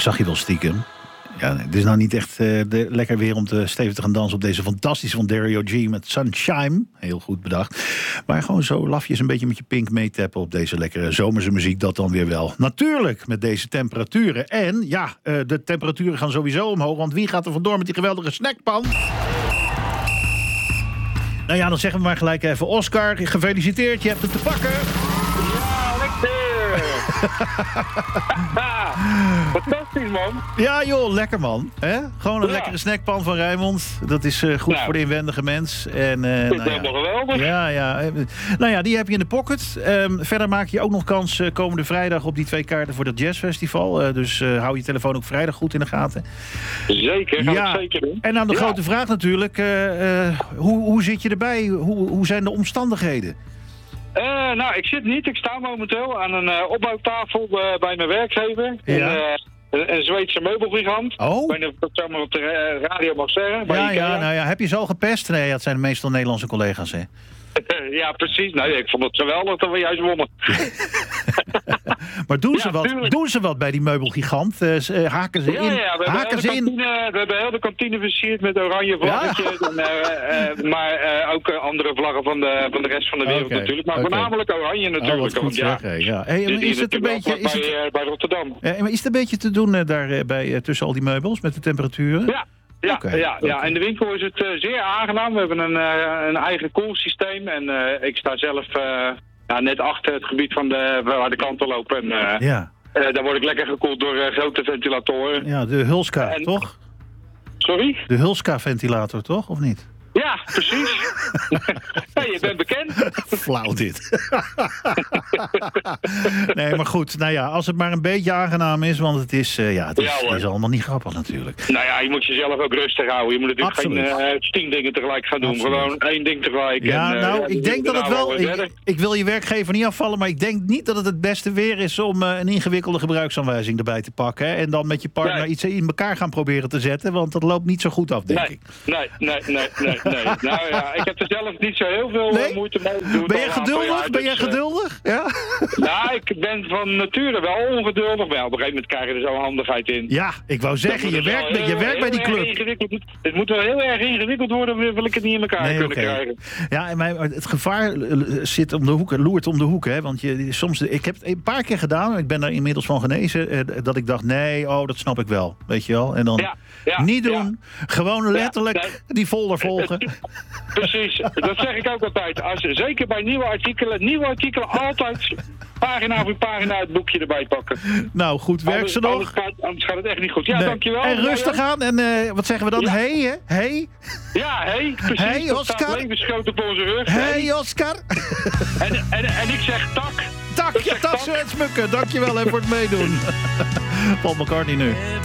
zag je wel stiekem. Ja, het is nou niet echt lekker weer om stevig te gaan dansen op deze fantastische van Dario G met Sunshine. Heel goed bedacht. Maar gewoon zo lafjes een beetje met je pink meetappen op deze lekkere zomerse muziek. Dat dan weer wel. Natuurlijk met deze temperaturen. En ja, de temperaturen gaan sowieso omhoog. Want wie gaat er vandoor met die geweldige snackpan? Nou ja, dan zeggen we maar gelijk even Oscar. Gefeliciteerd, je hebt het te pakken. Ja, lekker. Fantastisch, man. Ja joh, lekker man. Gewoon een lekkere snackpan van Rijnmond. Dat is goed voor de inwendige mens. En, dat is helemaal geweldig. Ja. Nou ja, die heb je in de pocket. Verder maak je ook nog kans komende vrijdag op die 2 kaarten voor dat jazzfestival. Dus hou je telefoon ook vrijdag goed in de gaten. Zeker, ga ik zeker doen. En dan de grote vraag natuurlijk. Hoe zit je erbij? Hoe zijn de omstandigheden? Nou, ik zit niet. Ik sta momenteel aan een opbouwtafel bij mijn werkgever. Ja. Een Zweedse meubelgigant. Oh. Ik weet niet of ik dat zomaar op de radio mag zeggen. Ja, heb je ze al gepest? Nee, dat zijn meestal Nederlandse collega's, hè? Ja, precies. Nou, ik vond het geweldig dat we juist wonnen. Maar doen ze wat bij die meubelgigant? Haken ze in? Ja, we hebben heel de kantine versierd met oranje vlaggetjes. Ja. Maar ook andere vlaggen van de rest van de wereld natuurlijk. Maar voornamelijk oranje natuurlijk. Goed zeggen, ja. Hey, is het een beetje bij Rotterdam. Maar is het een beetje te doen daarbij tussen al die meubels met de temperaturen? Ja. Ja, in de winkel is het zeer aangenaam. We hebben een eigen koelsysteem en ik sta zelf net achter het gebied van waar de klanten lopen. Daar word ik lekker gekoeld door grote ventilatoren. Ja, de Hulska, toch? Sorry? De Hulska-ventilator, toch? Of niet? Ja, precies. Je bent bekend. Flauw dit. Nee, maar goed. Nou ja, als het maar een beetje aangenaam is. Want het is allemaal niet grappig natuurlijk. Nou ja, je moet jezelf ook rustig houden. Je moet natuurlijk geen 10 dingen tegelijk gaan doen. Absoluut. Gewoon 1 ding tegelijk. Ja, ik denk dat het wel... Ik wil je werkgever niet afvallen. Maar ik denk niet dat het beste weer is om een ingewikkelde gebruiksaanwijzing erbij te pakken. Hè, en dan met je partner iets in elkaar gaan proberen te zetten. Want dat loopt niet zo goed af, denk ik. Nee. Nou ja, ik heb er zelf niet zo heel veel moeite mee. Ben je geduldig? Ben je geduldig? Ja? Nou, ik ben van nature wel ongeduldig. Maar op een gegeven moment krijg je er zo'n handigheid in. Ja, ik wou zeggen, je werkt bij die club. Het moet wel heel erg ingewikkeld worden, wil ik het niet in elkaar kunnen krijgen. Ja, en het gevaar zit om de hoek, loert om de hoek. Hè? Want ik heb het een paar keer gedaan, ik ben daar inmiddels van genezen, dat ik dacht, dat snap ik wel. Weet je wel? En dan niet doen, gewoon letterlijk die folder volgen. Precies, dat zeg ik ook altijd. Zeker bij nieuwe artikelen altijd pagina voor pagina het boekje erbij pakken. Nou, goed, werk ze nog. Anders gaat het echt niet goed. Ja, dankjewel. En rustig aan. En wat zeggen we dan? Ja. Hey, hè? Ja, precies. Hey, Oscar. Levensgroot op onze rug. Hey, Oscar. En ik zeg tak. Tak, ja, dat is het smukken. Dankjewel voor het meedoen. Paul McCartney nu.